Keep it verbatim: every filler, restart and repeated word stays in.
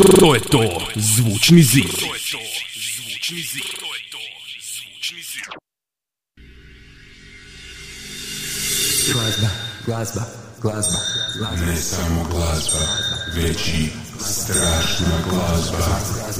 To je to, zvučni zid. Glazba, glazba, glazba, glazba. Ne samo glazba, već i strašna glazba.